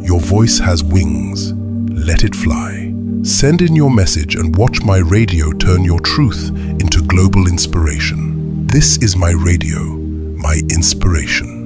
Your voice has wings. Let it fly. Send in your message and watch my radio turn your truth into global inspiration. This is my radio, my inspiration.